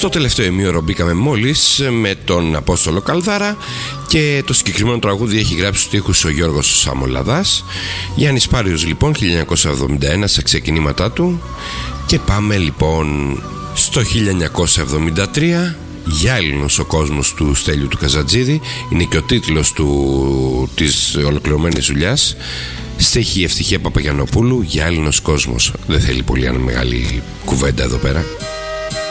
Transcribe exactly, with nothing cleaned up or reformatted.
Στο τελευταίο ημίωρο μπήκαμε μόλις με τον Απόστολο Καλδάρα και το συγκεκριμένο τραγούδι έχει γράψει στους στίχους ο Γιώργος Σαμολαδάς. Γιάννης Πάριος λοιπόν, χίλια εννιακόσια εβδομήντα ένα στα ξεκινήματά του. Και πάμε λοιπόν στο χίλια εννιακόσια εβδομήντα τρία. «Γυάλινος ο κόσμος» του Στέλιου του Καζατζίδη. Είναι και ο τίτλος του, της ολοκληρωμένης δουλειάς. Στίχη Ευτυχία Παπαγιαννοπούλου. «Γυάλινος κόσμος». Δεν θέλει πολύ μεγάλη κουβέντα εδώ πέρα.